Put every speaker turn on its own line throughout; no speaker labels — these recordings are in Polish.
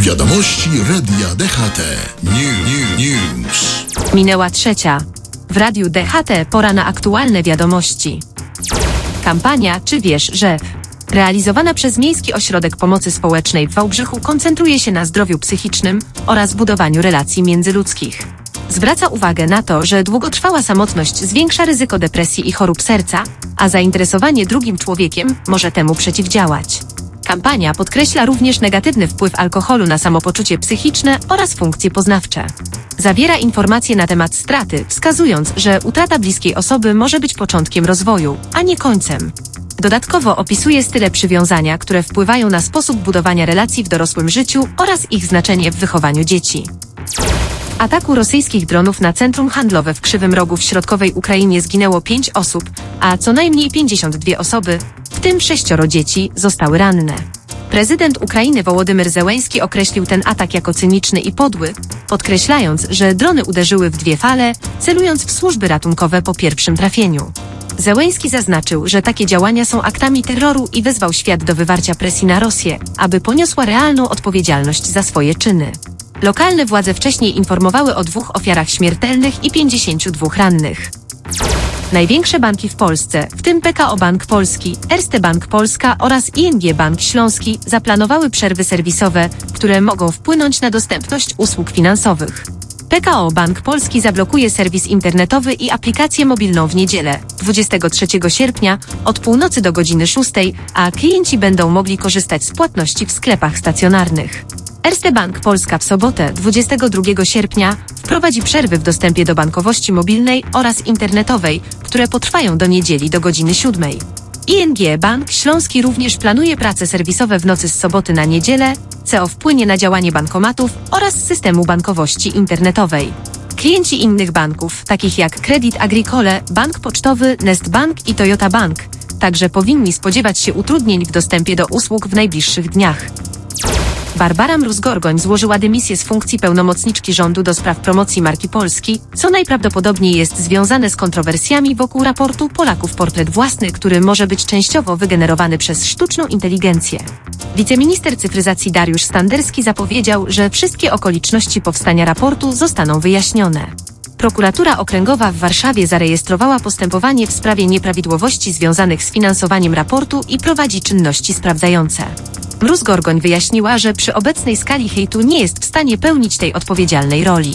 Wiadomości Radia DHT. News.
Minęła 3:00. W Radiu DHT pora na aktualne wiadomości. Kampania Czy wiesz, że... realizowana przez Miejski Ośrodek Pomocy Społecznej w Wałbrzychu koncentruje się na zdrowiu psychicznym oraz budowaniu relacji międzyludzkich. Zwraca uwagę na to, że długotrwała samotność zwiększa ryzyko depresji i chorób serca, a zainteresowanie drugim człowiekiem może temu przeciwdziałać. Kampania podkreśla również negatywny wpływ alkoholu na samopoczucie psychiczne oraz funkcje poznawcze. Zawiera informacje na temat straty, wskazując, że utrata bliskiej osoby może być początkiem rozwoju, a nie końcem. Dodatkowo opisuje style przywiązania, które wpływają na sposób budowania relacji w dorosłym życiu oraz ich znaczenie w wychowaniu dzieci. Ataku rosyjskich dronów na centrum handlowe w Krzywym Rogu w środkowej Ukrainie zginęło 5 osób, a co najmniej 52 osoby, w tym 6 dzieci, zostały ranne. Prezydent Ukrainy Wołodymyr Zełenski określił ten atak jako cyniczny i podły, podkreślając, że drony uderzyły w 2 fale, celując w służby ratunkowe po pierwszym trafieniu. Zełenski zaznaczył, że takie działania są aktami terroru i wezwał świat do wywarcia presji na Rosję, aby poniosła realną odpowiedzialność za swoje czyny. Lokalne władze wcześniej informowały o 2 ofiarach śmiertelnych i 52 rannych. Największe banki w Polsce, w tym PKO Bank Polski, Erste Bank Polska oraz ING Bank Śląski, zaplanowały przerwy serwisowe, które mogą wpłynąć na dostępność usług finansowych. PKO Bank Polski zablokuje serwis internetowy i aplikację mobilną w niedzielę, 23 sierpnia, od północy do godziny 6, a klienci będą mogli korzystać z płatności w sklepach stacjonarnych. Erste Bank Polska w sobotę, 22 sierpnia, wprowadzi przerwy w dostępie do bankowości mobilnej oraz internetowej, które potrwają do niedzieli do godziny 7. ING Bank Śląski również planuje prace serwisowe w nocy z soboty na niedzielę, co wpłynie na działanie bankomatów oraz systemu bankowości internetowej. Klienci innych banków, takich jak Credit Agricole, Bank Pocztowy, Nest Bank i Toyota Bank, także powinni spodziewać się utrudnień w dostępie do usług w najbliższych dniach. Barbara Mróz-Gorgoń złożyła dymisję z funkcji pełnomocniczki rządu do spraw promocji marki Polski, co najprawdopodobniej jest związane z kontrowersjami wokół raportu Polaków Portret Własny, który może być częściowo wygenerowany przez sztuczną inteligencję. Wiceminister cyfryzacji Dariusz Standerski zapowiedział, że wszystkie okoliczności powstania raportu zostaną wyjaśnione. Prokuratura Okręgowa w Warszawie zarejestrowała postępowanie w sprawie nieprawidłowości związanych z finansowaniem raportu i prowadzi czynności sprawdzające. Mróz-Gorgoń wyjaśniła, że przy obecnej skali hejtu nie jest w stanie pełnić tej odpowiedzialnej roli.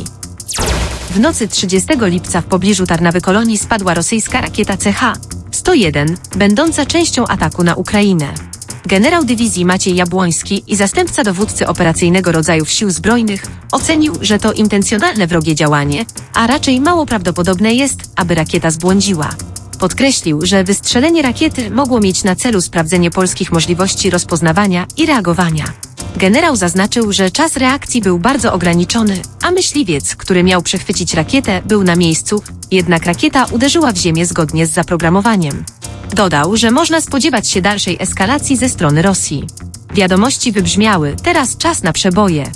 W nocy 30 lipca w pobliżu Tarnawy-Kolonii spadła rosyjska rakieta CH-101, będąca częścią ataku na Ukrainę. Generał dywizji Maciej Jabłoński i zastępca dowódcy operacyjnego rodzajów sił zbrojnych ocenił, że to intencjonalne wrogie działanie, a raczej mało prawdopodobne jest, aby rakieta zbłądziła. Podkreślił, że wystrzelenie rakiety mogło mieć na celu sprawdzenie polskich możliwości rozpoznawania i reagowania. Generał zaznaczył, że czas reakcji był bardzo ograniczony, a myśliwiec, który miał przechwycić rakietę, był na miejscu, jednak rakieta uderzyła w ziemię zgodnie z zaprogramowaniem. Dodał, że można spodziewać się dalszej eskalacji ze strony Rosji. Wiadomości wybrzmiały, teraz czas na przeboje.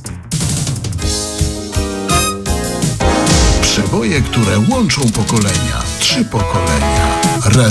Przeboje, które łączą pokolenia. 3 pokolenia.